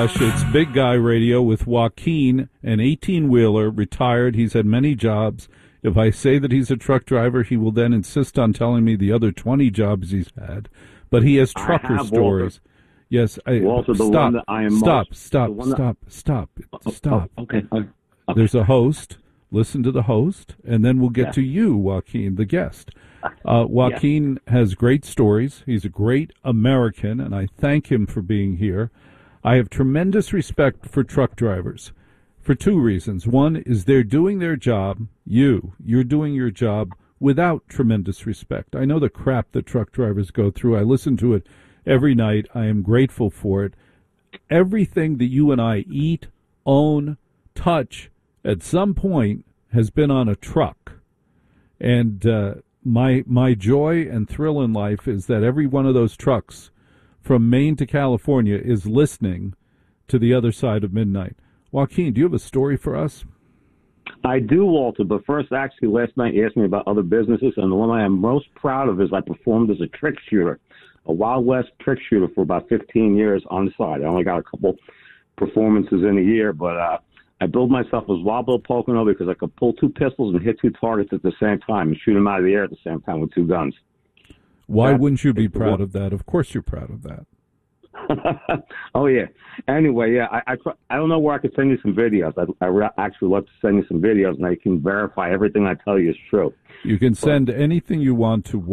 It's Big Guy Radio with Joaquin, an 18-wheeler, retired. He's had many jobs. If I say that he's a truck driver, he will then insist on telling me the other 20 jobs he's had. But he has trucker stories. Walter. Yes, Walter, the stop, one that I am stop. Okay. There's a host. Listen to the host, and then we'll get to you, Joaquin, the guest. Joaquin has great stories. He's a great American, and I thank him for being here. I have tremendous respect for truck drivers for two reasons. One is they're doing their job. You're doing your job without tremendous respect. I know the crap that truck drivers go through. I listen to it every night. I am grateful for it. Everything that you and I eat, own, touch, at some point has been on a truck. And my joy and thrill in life is that every one of those trucks from Maine to California is listening to the other side of midnight. Joaquin, do you have a story for us? I do, Walter, but first, actually, last night you asked me about other businesses, and the one I am most proud of is I performed as a trick shooter, a Wild West trick shooter for about 15 years on the side. I only got a couple performances in a year, but I billed myself as Wild Bill Pocono because I could pull two pistols and hit two targets at the same time and shoot them out of the air at the same time with two guns. Why wouldn't you be proud of that? Of course you're proud of that. Oh, yeah. Anyway, yeah, I don't know where I could send you some videos. I actually love to send you some videos, and I can verify everything I tell you is true. You can send anything you want to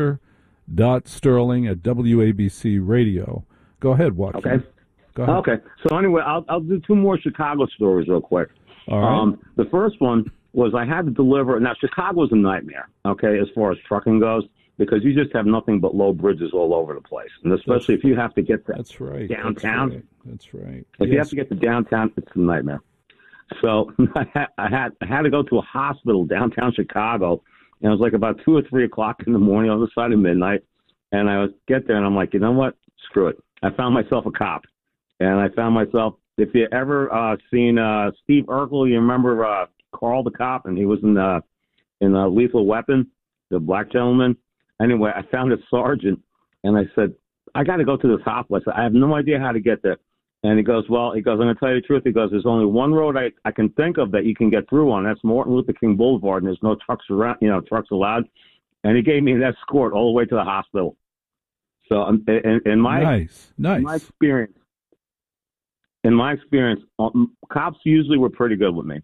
walter.sterling@WABC Radio. Go ahead, Joaquin. Okay. Go ahead. Okay. So anyway, I'll do two more Chicago stories real quick. All right. The first one was I had to deliver. Now, Chicago's a nightmare, okay, as far as trucking goes, because you just have nothing but low bridges all over the place, and especially if you have to get to downtown. That's right. If you have to get to downtown, it's a nightmare. So I had to go to a hospital downtown Chicago, and it was like about 2 or 3 o'clock in the morning on the side of midnight, and I would get there, and I'm like, you know what? Screw it. I found myself a cop, and I found myself. If you ever seen Steve Urkel, you remember Carl the cop, and he was in Lethal Weapon, the black gentleman. Anyway, I found a sergeant, and I said, I got to go to this hospital. I said, I have no idea how to get there. And he goes, I'm going to tell you the truth. He goes, there's only one road I can think of that you can get through on. That's Martin Luther King Boulevard, and there's no trucks around, trucks allowed. And he gave me an escort all the way to the hospital. So in my experience, cops usually were pretty good with me,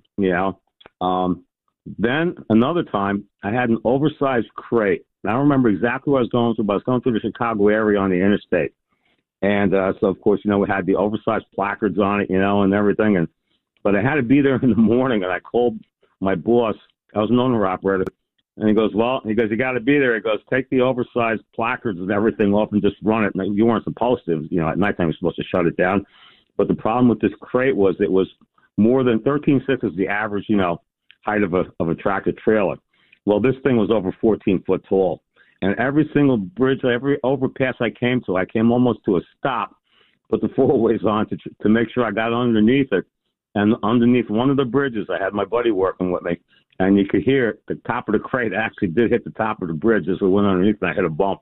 Then another time, I had an oversized crate. I don't remember exactly what I was going through, but I was going through the Chicago area on the interstate. And so, of course, we had the oversized placards on it, and everything. But I had to be there in the morning, and I called my boss. I was an owner operator. And he goes, you got to be there. He goes, take the oversized placards and everything off and just run it. And you weren't supposed to. At nighttime, you're supposed to shut it down. But the problem with this crate was it was more than 13.6 is the average, height of a tractor trailer. Well, this thing was over 14 foot tall. And every single bridge, every overpass I came to, I came almost to a stop, put the four-ways on to make sure I got underneath it. And underneath one of the bridges, I had my buddy working with me. And you could hear the top of the crate actually did hit the top of the bridge as we went underneath, and I hit a bump.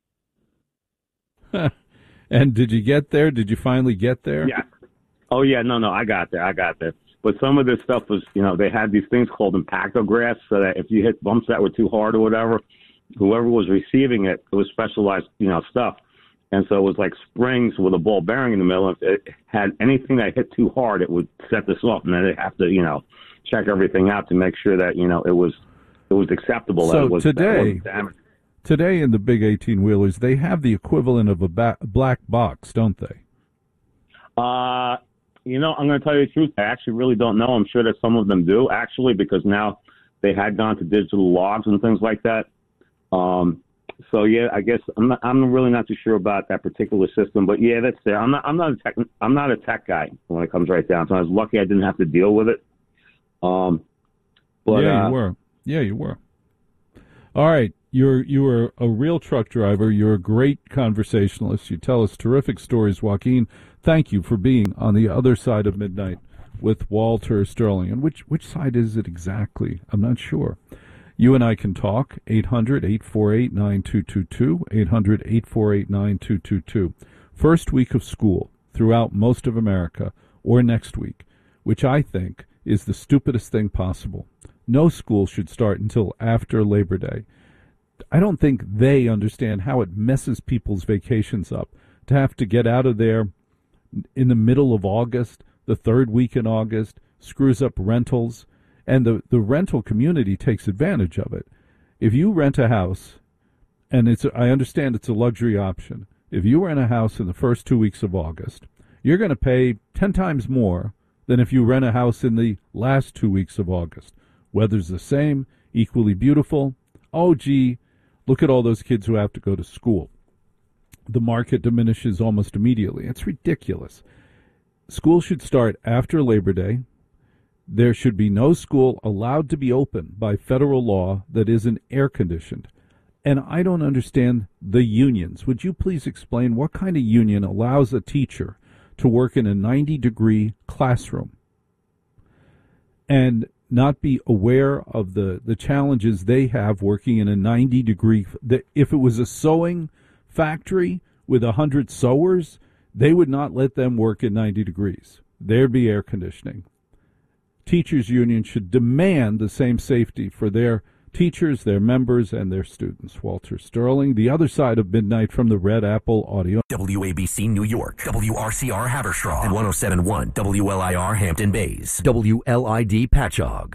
And did you get there? Did you finally get there? Yeah. Oh, yeah. No, I got there. But some of this stuff was, they had these things called impactographs, so that if you hit bumps that were too hard or whatever, whoever was receiving it, it was specialized, stuff. And so it was like springs with a ball bearing in the middle. If it had anything that hit too hard, it would set this off, and then they'd have to, check everything out to make sure that, it was acceptable. So today in the big 18-wheelers, they have the equivalent of a black box, don't they? I'm going to tell you the truth. I actually really don't know. I'm sure that some of them do, actually, because now they had gone to digital logs and things like that. So yeah, I guess I'm really not too sure about that particular system, but yeah, that's there. I'm not a tech guy when it comes right down. So I was lucky I didn't have to deal with it. But you were. Yeah, you were. All right. You were a real truck driver. You're a great conversationalist. You tell us terrific stories, Joaquin. Thank you for being on the other side of midnight with Walter Sterling. And which side is it exactly? I'm not sure. You and I can talk, 800-848-9222, 800-848-9222. First week of school. throughout most of America, or next week, which I think is the stupidest thing possible. No school should start until after Labor Day. I don't think they understand how it messes people's vacations up to have to get out of there in the middle of August, the third week in August, screws up rentals, and the rental community takes advantage of it. If you rent a house, and I understand it's a luxury option, if you rent a house in the first 2 weeks of August, you're going to pay 10 times more than if you rent a house in the last 2 weeks of August. Weather's the same, equally beautiful. Oh, gee, look at all those kids who have to go to school. The market diminishes almost immediately. It's ridiculous. School should start after Labor Day. There should be no school allowed to be open by federal law that isn't air-conditioned. And I don't understand the unions. Would you please explain what kind of union allows a teacher to work in a 90-degree classroom and not be aware of the challenges they have working in a 90-degree... If it was a sewing factory with 100 sewers, they would not let them work in 90 degrees. There'd be air conditioning. Teachers' union should demand the same safety for their teachers, their members, and their students. Walter Sterling, The Other Side of Midnight from the Red Apple Audio. WABC New York, WRCR Haverstraw, and 107.1 WLIR Hampton Bays, WLID Patchogue.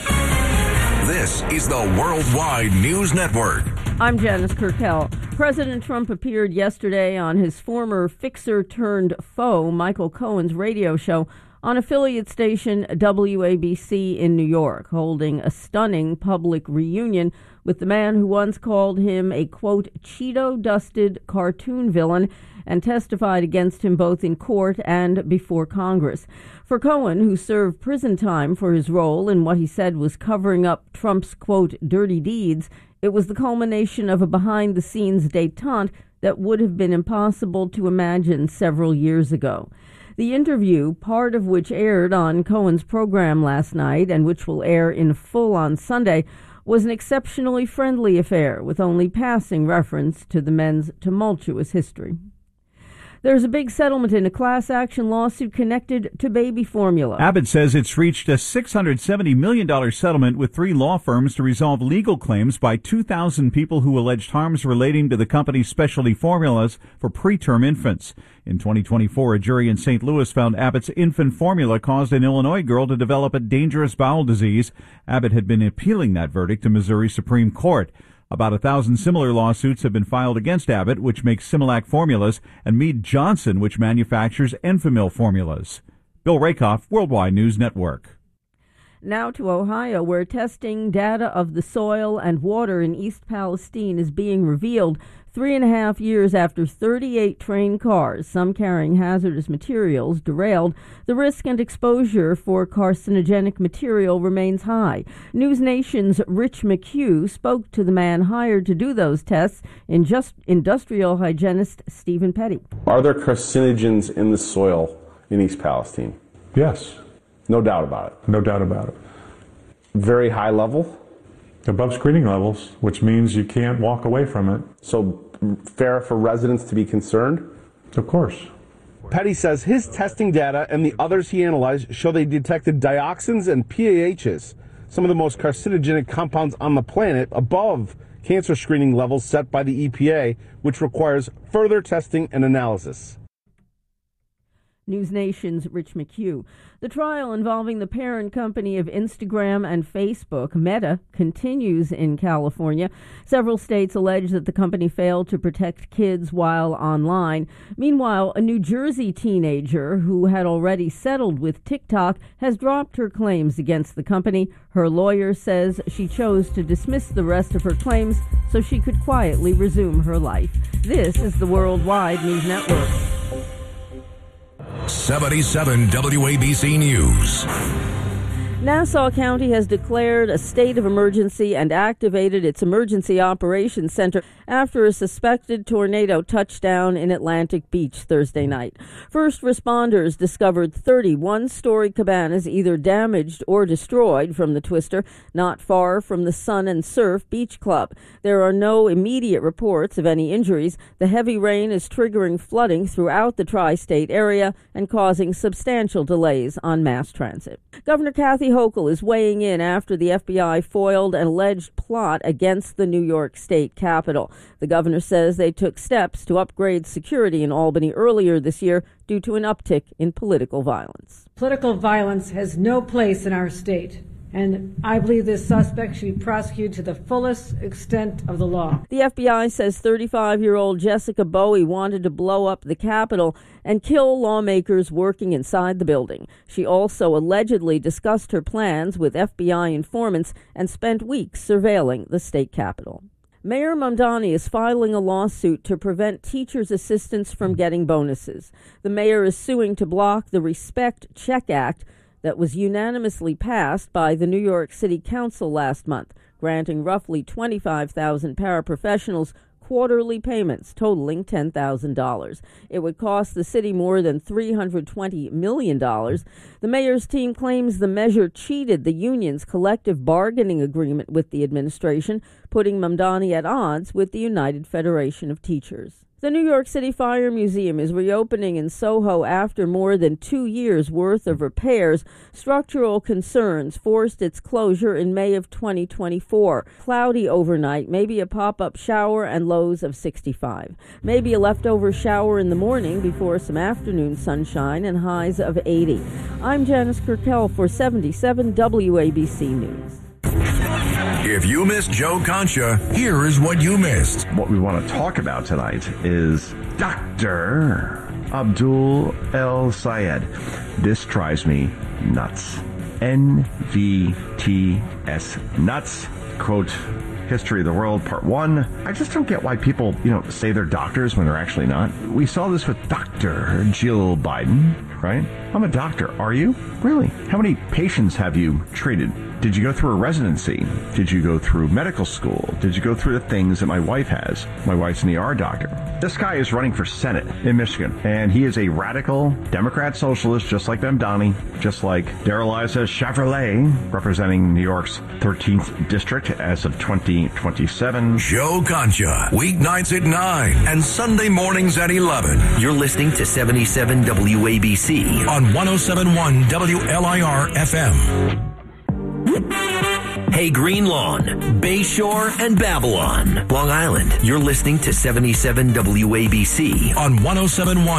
This is the Worldwide News Network. I'm Janice Kurkel. President Trump appeared yesterday on his former fixer-turned-foe, Michael Cohen's radio show on affiliate station WABC in New York, holding a stunning public reunion with the man who once called him a, quote, Cheeto-dusted cartoon villain and testified against him both in court and before Congress. For Cohen, who served prison time for his role in what he said was covering up Trump's, quote, dirty deeds, it was the culmination of a behind-the-scenes détente that would have been impossible to imagine several years ago. The interview, part of which aired on Cohen's program last night and which will air in full on Sunday, was an exceptionally friendly affair with only passing reference to the men's tumultuous history. There's a big settlement in a class action lawsuit connected to baby formula. Abbott says it's reached a $670 million settlement with 3 law firms to resolve legal claims by 2,000 people who alleged harms relating to the company's specialty formulas for preterm infants. In 2024, a jury in St. Louis found Abbott's infant formula caused an Illinois girl to develop a dangerous bowel disease. Abbott had been appealing that verdict to Missouri Supreme Court. About 1,000 similar lawsuits have been filed against Abbott, which makes Similac formulas, and Mead Johnson, which manufactures Enfamil formulas. Bill Rakoff, Worldwide News Network. Now to Ohio, where testing data of the soil and water in East Palestine is being revealed 3.5 years after 38 train cars, some carrying hazardous materials, derailed. The risk and exposure for carcinogenic material remains high. News Nation's Rich McHugh spoke to the man hired to do those tests, industrial hygienist Stephen Petty. Are there carcinogens in the soil in East Palestine? Yes. No doubt about it. No doubt about it. Very high level? Above screening levels, which means you can't walk away from it. So fair for residents to be concerned? Of course. Petty says his testing data and the others he analyzed show they detected dioxins and PAHs, some of the most carcinogenic compounds on the planet, above cancer screening levels set by the EPA, which requires further testing and analysis. News Nation's Rich McHugh. The trial involving the parent company of Instagram and Facebook, Meta, continues in California. Several states allege that the company failed to protect kids while online. Meanwhile, a New Jersey teenager who had already settled with TikTok has dropped her claims against the company. Her lawyer says she chose to dismiss the rest of her claims so she could quietly resume her life. This is the Worldwide News Network. 77 WABC News. Nassau County has declared a state of emergency and activated its emergency operations center after a suspected tornado touched down in Atlantic Beach Thursday night. First responders discovered 30 one-story cabanas either damaged or destroyed from the twister not far from the Sun and Surf Beach Club. There are no immediate reports of any injuries. The heavy rain is triggering flooding throughout the tri-state area and causing substantial delays on mass transit. Governor Kathy Hochul is weighing in after the FBI foiled an alleged plot against the New York State Capitol. The governor says they took steps to upgrade security in Albany earlier this year due to an uptick in political violence. Political violence has no place in our state, and I believe this suspect should be prosecuted to the fullest extent of the law. The FBI says 35-year-old Jessica Bowie wanted to blow up the Capitol and kill lawmakers working inside the building. She also allegedly discussed her plans with FBI informants and spent weeks surveilling the state capitol. Mayor Mamdani is filing a lawsuit to prevent teachers' assistants from getting bonuses. The mayor is suing to block the Respect Check Act that was unanimously passed by the New York City Council last month, granting roughly 25,000 paraprofessionals quarterly payments totaling $10,000. It would cost the city more than $320 million. The mayor's team claims the measure cheated the union's collective bargaining agreement with the administration, putting Mamdani at odds with the United Federation of Teachers. The New York City Fire Museum is reopening in Soho after more than 2 years' worth of repairs. Structural concerns forced its closure in May of 2024. Cloudy overnight, maybe a pop-up shower and lows of 65. Maybe a leftover shower in the morning before some afternoon sunshine and highs of 80. I'm Janice Kirkell for 77 WABC News. If you missed Joe Concha, here is what you missed. What we want to talk about tonight is Dr. Abdul El Sayed. This drives me nuts. NVTS nuts. Quote, History of the World, Part 1. I just don't get why people, say they're doctors when they're actually not. We saw this with Dr. Jill Biden, right? I'm a doctor. Are you? Really? How many patients have you treated? Did you go through a residency? Did you go through medical school? Did you go through the things that my wife has? My wife's an ER doctor. This guy is running for Senate in Michigan, and he is a radical Democrat socialist, just like Mamdani, just like Darrell Issa Chevrolet, representing New York's 13th district as of 2027. Joe Concha, weeknights at 9 and Sunday mornings at 11. You're listening to 77 WABC on 107.1 WLIR FM. Hey, Green Lawn, Bayshore, and Babylon, Long Island. You're listening to 77 WABC on 107.1